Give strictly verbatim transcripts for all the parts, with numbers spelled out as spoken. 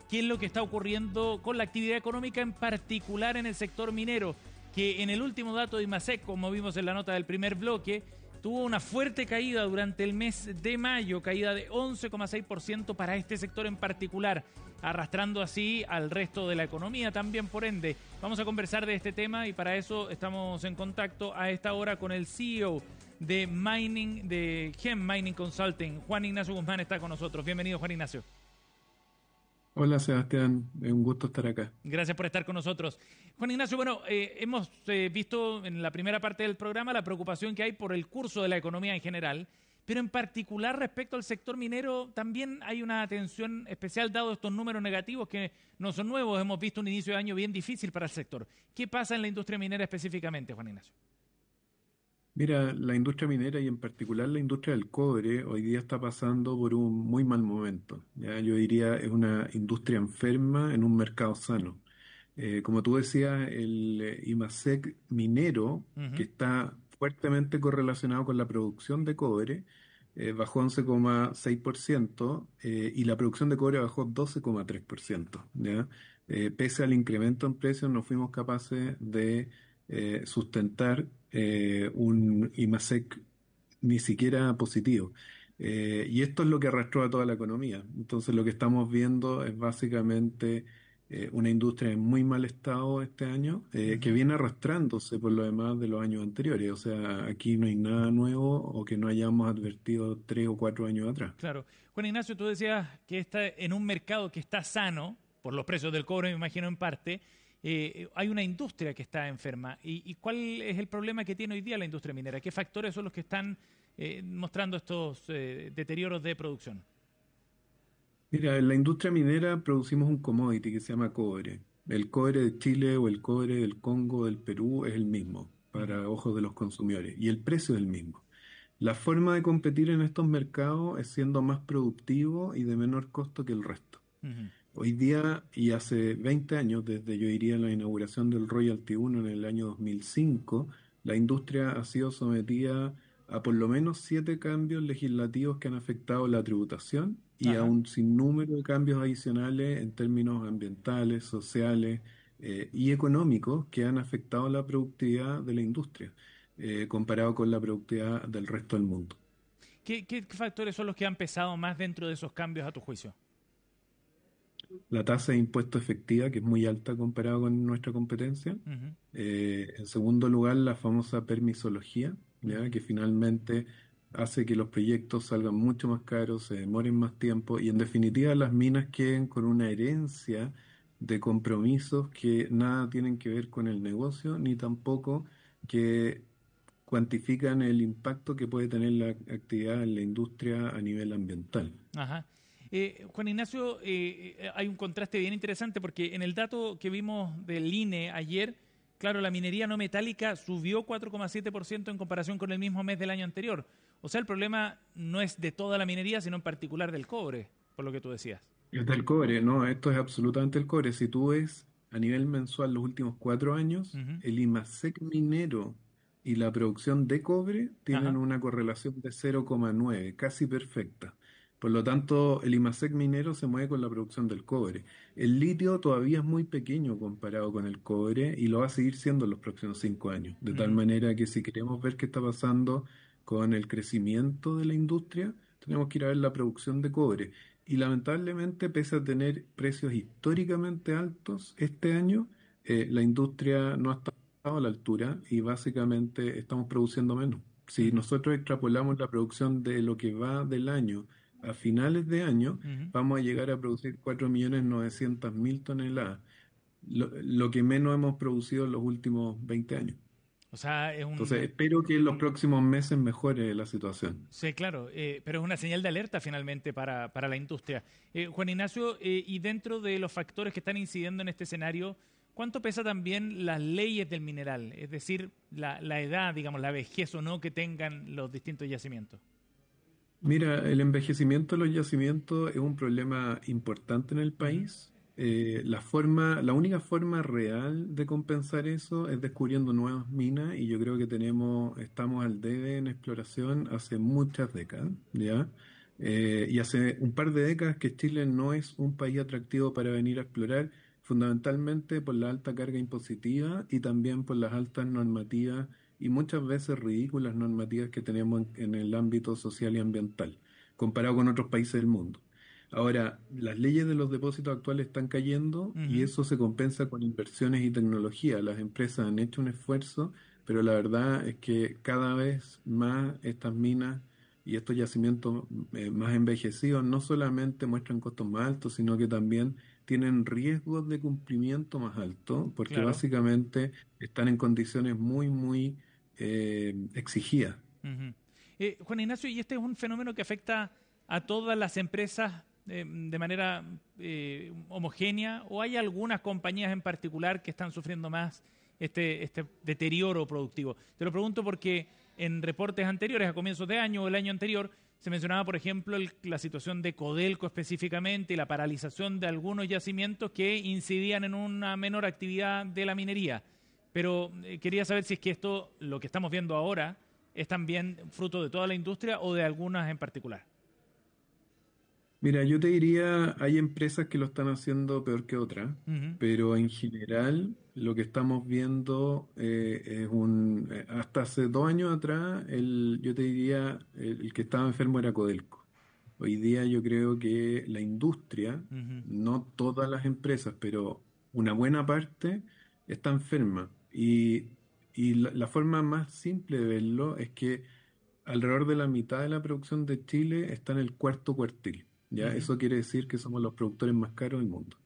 qué es lo que está ocurriendo con la actividad económica, en particular en el sector minero, que en el último dato de IMASEC, como vimos en la nota del primer bloque, tuvo una fuerte caída durante el mes de mayo, caída de once coma seis por ciento para este sector en particular, arrastrando así al resto de la economía también, por ende. Vamos a conversar de este tema y para eso estamos en contacto a esta hora con el C E O de Mining, de Gem Mining Consulting. Juan Ignacio Guzmán está con nosotros. Bienvenido, Juan Ignacio. Hola Sebastián, es un gusto estar acá. Gracias por estar con nosotros. Juan Ignacio, bueno, eh, hemos eh, visto en la primera parte del programa la preocupación que hay por el curso de la economía en general, pero en particular respecto al sector minero también hay una atención especial dado estos números negativos que no son nuevos. Hemos visto un inicio de año bien difícil para el sector. ¿Qué pasa en la industria minera específicamente, Juan Ignacio? Mira, la industria minera y en particular la industria del cobre hoy día está pasando por un muy mal momento. ¿Ya? Yo diría es una industria enferma en un mercado sano. Eh, como tú decías, el eh, IMASEC minero, que Uh-huh. está fuertemente correlacionado con la producción de cobre, eh, bajó once coma seis por ciento eh, y la producción de cobre bajó doce coma tres por ciento. ¿Ya? Eh, pese al incremento en precios, no fuimos capaces de eh, sustentar eh, un IMASEC ni siquiera positivo. Eh, y esto es lo que arrastró a toda la economía. Entonces lo que estamos viendo es básicamente eh, una industria en muy mal estado este año, eh, que Uh-huh. viene arrastrándose por lo demás de los años anteriores. O sea, aquí no hay nada nuevo o que no hayamos advertido tres o cuatro años atrás. Claro. Juan Ignacio, tú decías que está en un mercado que está sano, por los precios del cobre, me imagino en parte. Eh, hay una industria que está enferma. ¿Y, y cuál es el problema que tiene hoy día la industria minera? ¿Qué factores son los que están eh, mostrando estos eh, deterioros de producción? Mira, en la industria minera producimos un commodity que se llama cobre. El cobre de Chile o el cobre del Congo o del Perú es el mismo Ujú. para ojos de los consumidores y el precio es el mismo. La forma de competir en estos mercados es siendo más productivo y de menor costo que el resto. Ujú. Hoy día y hace veinte años, desde yo diría la inauguración del Royalty uno en el año dos mil cinco, la industria ha sido sometida a por lo menos siete cambios legislativos que han afectado la tributación y a Ajá. un sinnúmero de cambios adicionales en términos ambientales, sociales eh, y económicos que han afectado la productividad de la industria eh, comparado con la productividad del resto del mundo. ¿Qué, qué factores son los que han pesado más dentro de esos cambios a tu juicio? La tasa de impuesto efectiva, que es muy alta comparado con nuestra competencia. Ujú. Eh, en segundo lugar, la famosa permisología, ¿ya? Ujú. Que finalmente hace que los proyectos salgan mucho más caros, se demoren más tiempo y en definitiva las minas queden con una herencia de compromisos que nada tienen que ver con el negocio ni tampoco que cuantifican el impacto que puede tener la actividad en la industria a nivel ambiental. Ajá. Eh, Juan Ignacio, eh, eh, hay un contraste bien interesante porque en el dato que vimos del I N E ayer, claro, la minería no metálica subió cuatro coma siete por ciento en comparación con el mismo mes del año anterior. O sea, el problema no es de toda la minería, sino en particular del cobre, por lo que tú decías. Es del cobre, no, esto es absolutamente el cobre. Si tú ves a nivel mensual los últimos cuatro años, Ujú. el IMASEC minero y la producción de cobre tienen Ajá. una correlación de cero coma nueve, casi perfecta. Por lo tanto, el IMASEC minero se mueve con la producción del cobre. El litio todavía es muy pequeño comparado con el cobre y lo va a seguir siendo en los próximos cinco años. De tal Ujú. manera que si queremos ver qué está pasando con el crecimiento de la industria, tenemos que ir a ver la producción de cobre. Y lamentablemente, pese a tener precios históricamente altos este año, eh, la industria no ha estado a la altura y básicamente estamos produciendo menos. Si Ujú. nosotros extrapolamos la producción de lo que va del año a finales de año, Ujú. vamos a llegar a producir cuatro millones novecientas mil toneladas, lo, lo que menos hemos producido en los últimos veinte años. O sea, es Entonces, un... espero que en los próximos meses mejore la situación. Sí, claro, eh, pero es una señal de alerta finalmente para, para la industria. Eh, Juan Ignacio, eh, y dentro de los factores que están incidiendo en este escenario, ¿cuánto pesa también las leyes del mineral? Es decir, la, la edad, digamos, la vejez o no que tengan los distintos yacimientos. Mira, el envejecimiento de los yacimientos es un problema importante en el Ujú. país. Eh, la forma, la única forma real de compensar eso es descubriendo nuevas minas y yo creo que tenemos, estamos al debe en exploración hace muchas décadas, ¿ya? Eh, y hace un par de décadas que Chile no es un país atractivo para venir a explorar, fundamentalmente por la alta carga impositiva y también por las altas normativas y muchas veces ridículas normativas que tenemos en, en el ámbito social y ambiental, comparado con otros países del mundo. Ahora, las leyes de los depósitos actuales están cayendo y Ujú. eso se compensa con inversiones y tecnología. Las empresas han hecho un esfuerzo, pero la verdad es que cada vez más estas minas y estos yacimientos eh, más envejecidos no solamente muestran costos más altos, sino que también tienen riesgos de cumplimiento más altos, porque Claro. básicamente están en condiciones muy, muy eh, exigidas. Ujú. Eh, Juan Ignacio, ¿y este es un fenómeno que afecta a todas las empresas eh, de manera eh, homogénea o hay algunas compañías en particular que están sufriendo más este, este deterioro productivo? Te lo pregunto porque en reportes anteriores, a comienzos de año o el año anterior, se mencionaba, por ejemplo, el- la situación de Codelco específicamente y la paralización de algunos yacimientos que incidían en una menor actividad de la minería. Pero eh, quería saber si es que esto, lo que estamos viendo ahora, es también fruto de toda la industria o de algunas en particular. Mira, yo te diría, hay empresas que lo están haciendo peor que otras, Ujú. pero en general lo que estamos viendo eh, es un... eh, hasta hace dos años atrás, el, yo te diría, el, el que estaba enfermo era Codelco. Hoy día yo creo que la industria, Ujú. no todas las empresas, pero una buena parte está enferma. Y, y la la forma más simple de verlo es que alrededor de la mitad de la producción de Chile está en el cuarto cuartil. ¿Ya? Ujú. Eso quiere decir que somos los productores más caros del mundo.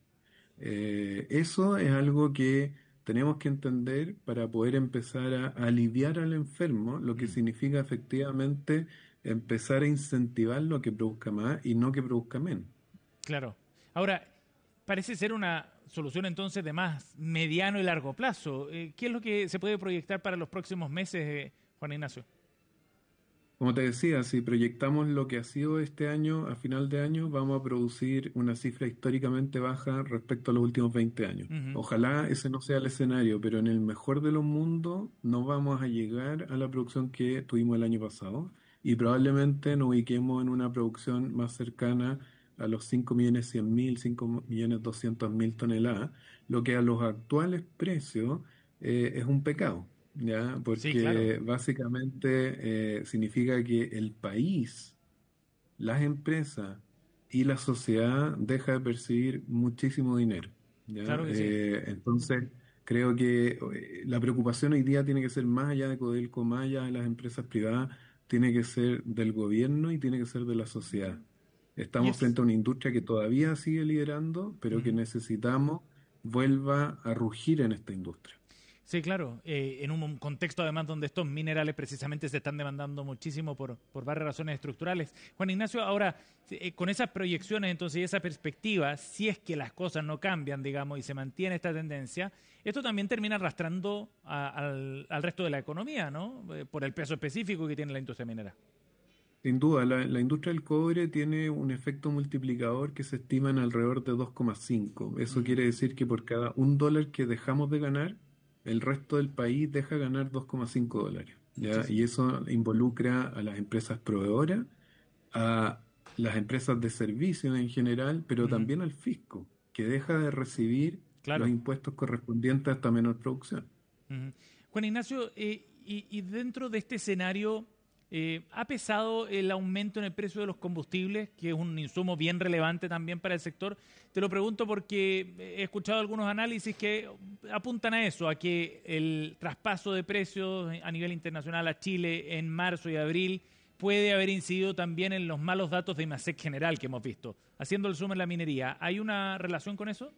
Eh, eso es algo que tenemos que entender para poder empezar a, a aliviar al enfermo, lo que Mm. significa efectivamente empezar a incentivarlo a que produzca más y no que produzca menos. Claro. Ahora, parece ser una solución entonces de más mediano y largo plazo. Eh, ¿Qué es lo que se puede proyectar para los próximos meses, eh, Juan Ignacio? Como te decía, si proyectamos lo que ha sido este año, a final de año, vamos a producir una cifra históricamente baja respecto a los últimos veinte años. Ujú. Ojalá ese no sea el escenario, pero en el mejor de los mundos no vamos a llegar a la producción que tuvimos el año pasado y probablemente nos ubiquemos en una producción más cercana a los cinco millones cien mil, cinco millones doscientos mil toneladas, lo que a los actuales precios eh, es un pecado. ¿Ya? Sí, claro. Porque básicamente eh, significa que el país, las empresas y la sociedad deja de percibir muchísimo dinero, ¿ya? Claro que sí. Eh, entonces, creo que eh, la preocupación hoy día tiene que ser más allá de Codelco, más allá de las empresas privadas, tiene que ser del gobierno y tiene que ser de la sociedad. Y Estamos es... frente a una industria que todavía sigue liderando, pero que Ujú. necesitamos vuelva a rugir en esta industria. Sí, claro, eh, en un contexto además donde estos minerales precisamente se están demandando muchísimo por, por varias razones estructurales. Juan Ignacio, ahora, eh, con esas proyecciones entonces y esa perspectiva, si es que las cosas no cambian, digamos, y se mantiene esta tendencia, esto también termina arrastrando a- al, al resto de la economía, ¿no? Eh, por el peso específico que tiene la industria minera. Sin duda, la, la industria del cobre tiene un efecto multiplicador que se estima en alrededor de dos coma cinco. Eso Ujú. quiere decir que por cada un dólar que dejamos de ganar, el resto del país deja ganar dos coma cinco dólares. ¿Ya? Y Muchísimo. eso involucra a las empresas proveedoras, a las empresas de servicios en general, pero Ujú. también al fisco, que deja de recibir los Claro. impuestos correspondientes a esta menor producción. Ujú. Juan Ignacio, eh, y, y dentro de este escenario, eh, ¿ha pesado el aumento en el precio de los combustibles, que es un insumo bien relevante también para el sector? Te lo pregunto porque he escuchado algunos análisis que apuntan a eso, a que el traspaso de precios a nivel internacional a Chile en marzo y abril puede haber incidido también en los malos datos de IMASEC general que hemos visto. Haciendo el zoom en la minería, ¿hay una relación con eso?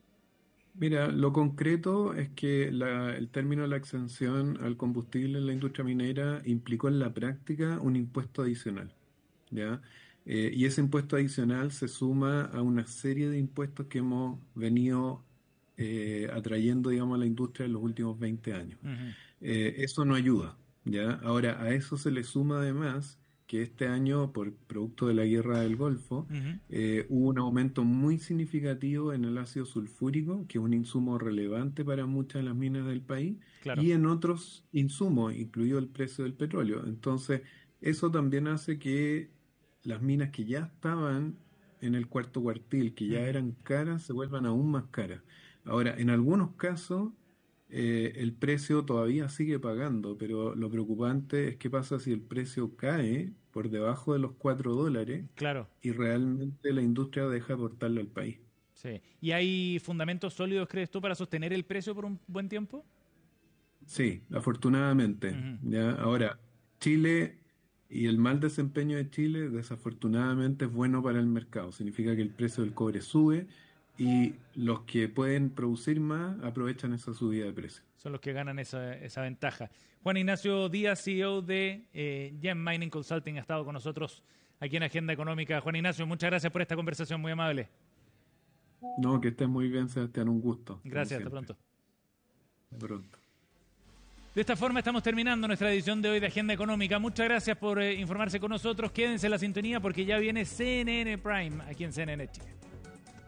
Mira, lo concreto es que la- el término de la exención al combustible en la industria minera implicó en la práctica un impuesto adicional, ¿ya? Eh, y ese impuesto adicional se suma a una serie de impuestos que hemos venido eh, atrayendo, digamos, a la industria en los últimos veinte años. Ujú. Eh, eso no ayuda, ¿ya? Ahora, a eso se le suma además que este año, por producto de la guerra del Golfo, Ujú. eh, hubo un aumento muy significativo en el ácido sulfúrico, que es un insumo relevante para muchas de las minas del país, Claro. y en otros insumos, incluido el precio del petróleo. Entonces, eso también hace que las minas que ya estaban en el cuarto cuartil, que ya eran caras, se vuelvan aún más caras. Ahora, en algunos casos, eh, el precio todavía sigue pagando, pero lo preocupante es qué pasa si el precio cae por debajo de los cuatro dólares Claro. y realmente la industria deja de aportarle al país. Sí. ¿Y hay fundamentos sólidos, crees tú, para sostener el precio por un buen tiempo? Sí, afortunadamente. Ujú. ¿Ya? Ahora, Chile y el mal desempeño de Chile, desafortunadamente, es bueno para el mercado. Significa que el precio del cobre sube y los que pueden producir más aprovechan esa subida de precio. Son los que ganan esa, esa ventaja. Juan Ignacio Díaz, C E O de eh, Gem Mining Consulting, ha estado con nosotros aquí en Agenda Económica. Juan Ignacio, muchas gracias por esta conversación, muy amable. No, que estés muy bien, Sebastián, un gusto. Gracias, hasta pronto. Hasta pronto. De esta forma estamos terminando nuestra edición de hoy de Agenda Económica. Muchas gracias por eh, informarse con nosotros. Quédense en la sintonía porque ya viene C N N Prime aquí en C N N Chile.